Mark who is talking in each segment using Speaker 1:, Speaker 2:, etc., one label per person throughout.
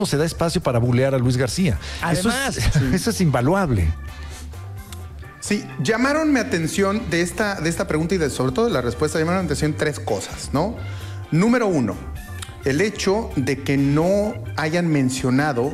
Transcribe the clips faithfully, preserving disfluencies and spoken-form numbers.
Speaker 1: se da espacio para bulear a Luis García.
Speaker 2: Además,
Speaker 1: eso es, sí. eso es invaluable.
Speaker 3: Sí, llamaron mi atención de esta, de esta pregunta y de, sobre todo de la respuesta, llamaron mi atención tres cosas, ¿no? Número uno, el hecho de que no hayan mencionado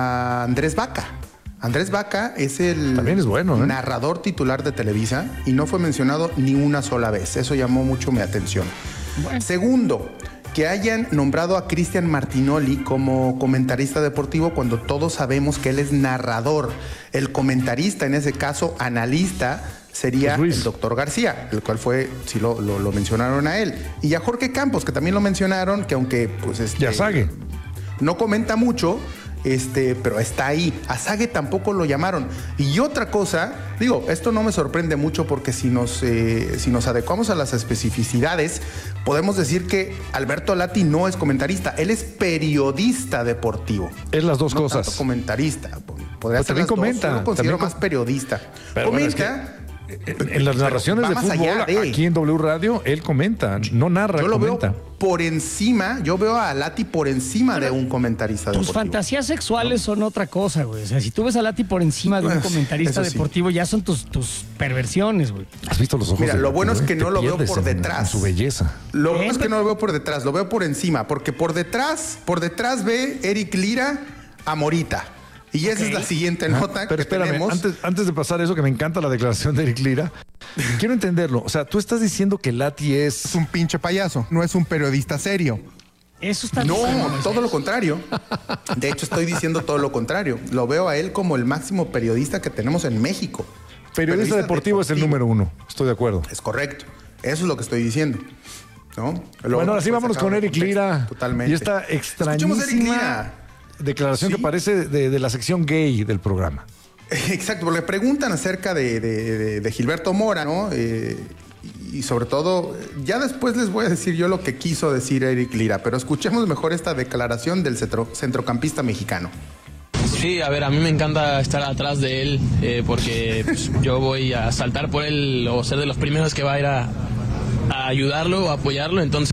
Speaker 3: a Andrés Vaca. Andrés Vaca es el
Speaker 1: También es bueno, ¿eh?
Speaker 3: narrador titular de Televisa y no fue mencionado ni una sola vez. Eso llamó mucho mi atención. Bueno. Segundo, que hayan nombrado a Cristian Martinoli como comentarista deportivo cuando todos sabemos que él es narrador. El comentarista, en ese caso, analista, sería el doctor García, el cual fue, sí lo, lo, lo mencionaron a él. Y a Jorge Campos, que también lo mencionaron, que aunque pues este,
Speaker 1: ya Sague.
Speaker 3: no comenta mucho, este, pero está ahí. A Sague tampoco lo llamaron. Y otra cosa, digo, esto no me sorprende mucho porque si nos, eh, si nos adecuamos a las especificidades, podemos decir que Alberto Lati no es comentarista, él es periodista deportivo.
Speaker 1: Es las dos
Speaker 3: no
Speaker 1: cosas.
Speaker 3: Tanto comentarista. Podría
Speaker 1: pero
Speaker 3: ser
Speaker 1: también
Speaker 3: las
Speaker 1: comenta.
Speaker 3: Dos. Yo lo considero
Speaker 1: también
Speaker 3: más periodista.
Speaker 1: pero
Speaker 3: comenta.
Speaker 1: Bueno, es que en, en las narraciones de fútbol,
Speaker 3: de...
Speaker 1: aquí en W Radio, él comenta, no narra,
Speaker 3: yo lo
Speaker 1: comenta.
Speaker 3: Veo por encima, yo veo a Lati por encima pero de un comentarista
Speaker 2: tus
Speaker 3: deportivo.
Speaker 2: Tus fantasías sexuales son otra cosa, güey. O sea, si tú ves a Lati por encima de un comentarista sí. deportivo, ya son tus, tus perversiones, güey.
Speaker 1: ¿Has visto los ojos?
Speaker 3: Mira,
Speaker 1: de
Speaker 3: lo bueno
Speaker 1: Lati,
Speaker 3: es que no lo veo por
Speaker 1: en,
Speaker 3: detrás.
Speaker 1: En su belleza.
Speaker 3: Lo bueno es que no lo veo por detrás, lo veo por encima, porque por detrás, por detrás ve Eric Lira a Morita. Y esa okay. es la siguiente nota.
Speaker 1: Ah, pero
Speaker 3: que
Speaker 1: espérame,
Speaker 3: tenemos.
Speaker 1: Antes, antes de pasar eso, que me encanta la declaración de Eric Lira, quiero entenderlo. O sea, tú estás diciendo que Lati es...
Speaker 4: Es un pinche payaso, no es un periodista serio.
Speaker 2: Eso está
Speaker 3: No,
Speaker 2: diciendo,
Speaker 3: todo lo contrario. De hecho, estoy diciendo todo lo contrario. Lo veo a él como el máximo periodista que tenemos en México.
Speaker 1: Periodista, periodista deportivo, deportivo es el número uno. Estoy de acuerdo.
Speaker 3: Es correcto. Eso es lo que estoy diciendo. ¿No?
Speaker 1: Bueno, ahora sí vámonos con Eric Lira.
Speaker 3: Totalmente.
Speaker 1: Y esta extrañísima declaración ¿Sí? que parece de, de la sección gay del programa.
Speaker 3: Exacto, porque le preguntan acerca de, de, de, de Gilberto Mora, ¿no? Eh, y sobre todo, ya después les voy a decir yo lo que quiso decir Eric Lira, pero escuchemos mejor esta declaración del centro, centrocampista mexicano.
Speaker 5: Sí, a ver, a mí me encanta estar atrás de él eh, porque pues, yo voy a saltar por él o ser de los primeros que va a ir a, a ayudarlo o apoyarlo, entonces...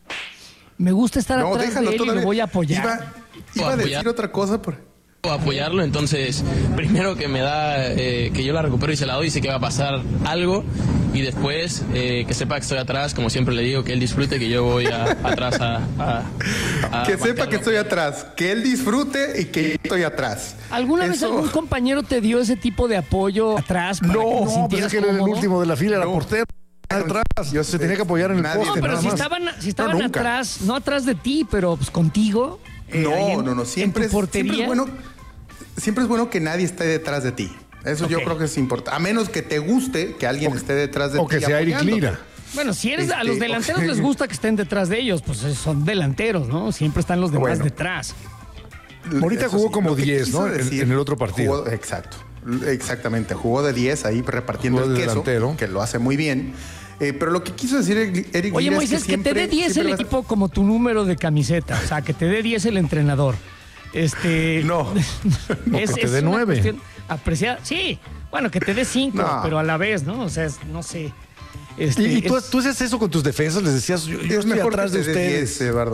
Speaker 2: Me gusta estar
Speaker 3: no,
Speaker 2: atrás
Speaker 3: déjalo,
Speaker 2: de él y lo voy a apoyar.
Speaker 3: Iba, iba a decir otra cosa por...
Speaker 5: O apoyarlo, entonces primero que me da eh, que yo la recupero y se la doy, sé que va a pasar algo y después eh, que sepa que estoy atrás, como siempre le digo, que él disfrute, que yo voy a, atrás a, a, a
Speaker 3: que sepa que estoy atrás, que él disfrute y que estoy atrás.
Speaker 2: ¿Alguna Eso... vez algún compañero te dio ese tipo de apoyo atrás? Para
Speaker 1: no,
Speaker 2: que
Speaker 1: no pues es que era el último de la fila, era no. portero. Atrás, yo se tenía que apoyar en el
Speaker 2: Nadie,
Speaker 1: poste.
Speaker 2: No, pero
Speaker 1: nada
Speaker 2: si
Speaker 1: más.
Speaker 2: estaban, si estaban no, atrás, no atrás de ti, pero pues contigo.
Speaker 3: Eh, no, en, no, no, siempre es,
Speaker 2: portería.
Speaker 3: siempre es bueno. Siempre es bueno que nadie esté detrás de ti. Eso okay. yo creo que es importante. A menos que te guste que alguien o, esté detrás de
Speaker 1: o
Speaker 3: ti.
Speaker 1: O que sea Eric Lira.
Speaker 2: Bueno, si eres este, a los delanteros okay. les gusta que estén detrás de ellos, pues son delanteros, ¿no? Siempre están los demás bueno, detrás.
Speaker 1: Ahorita jugó sí, como diez, ¿no? Decir, en el otro partido.
Speaker 3: Jugó, exacto. Exactamente. Jugó de diez ahí repartiendo jugó el queso, delantero. Que lo hace muy bien. Eh, pero lo que quiso decir Eric
Speaker 2: Oye,
Speaker 3: Lira
Speaker 2: Moisés,
Speaker 3: es que,
Speaker 2: que
Speaker 3: siempre,
Speaker 2: te dé diez el equipo como tu número de camiseta. O sea, que te dé diez el entrenador. Este.
Speaker 3: No.
Speaker 2: es,
Speaker 1: que te dé nueve.
Speaker 2: Apreciada. Sí. Bueno, que te dé cinco, no. pero a la vez, ¿no? O sea, es, no sé.
Speaker 1: Este, ¿Y, y tú, es, tú haces eso con tus defensas? Les decías, yo, yo
Speaker 3: es
Speaker 1: estoy
Speaker 3: mejor
Speaker 1: atrás
Speaker 3: que
Speaker 1: de
Speaker 3: te
Speaker 1: ustedes.
Speaker 3: diez, Eduardo.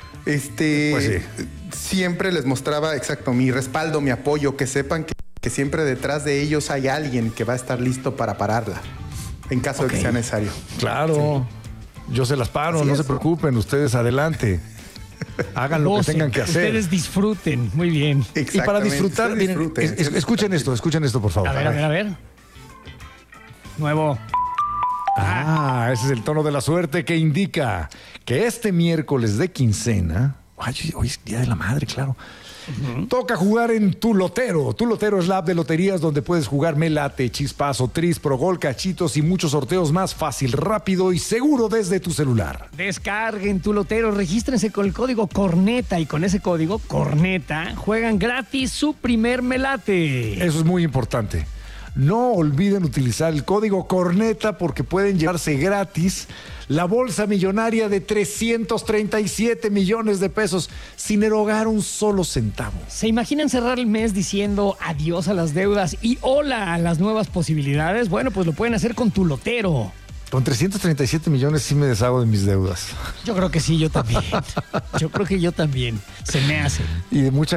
Speaker 3: Este. Pues sí. Siempre les mostraba, exacto, mi respaldo, mi apoyo, que sepan que, que siempre detrás de ellos hay alguien que va a estar listo para pararla, en caso okay. de que sea necesario.
Speaker 1: Claro. Sí. Yo se las paro, Así no es. se preocupen, ustedes adelante. Hagan lo que tengan que hacer.
Speaker 2: Ustedes disfruten, muy bien.
Speaker 1: Y para disfrutar, miren, es, es, escuchen esto, escuchen esto, por favor.
Speaker 2: A ver, a ver, a ver. Nuevo.
Speaker 1: Ah, ese es el tono de la suerte que indica que este miércoles de quincena, ay, hoy es Día de la Madre, claro. Uh-huh. Toca jugar en Tu Lotero. Tu Lotero es la app de loterías donde puedes jugar Melate, Chispazo, Tris, Progol, Cachitos y muchos sorteos más fácil, rápido y seguro desde tu celular.
Speaker 2: Descarguen Tu Lotero, regístrense con el código Corneta y con ese código Corneta juegan gratis su primer Melate.
Speaker 1: Eso es muy importante. No olviden utilizar el código Corneta porque pueden llevarse gratis la bolsa millonaria de trescientos treinta y siete millones de pesos sin erogar un solo centavo.
Speaker 2: ¿Se imaginan cerrar el mes diciendo adiós a las deudas y hola a las nuevas posibilidades? Bueno, pues lo pueden hacer con Tu Lotero.
Speaker 1: Con trescientos treinta y siete millones sí me deshago de mis deudas.
Speaker 2: Yo creo que sí, yo también. Yo creo que yo también. Se me hace.
Speaker 1: Y de mucha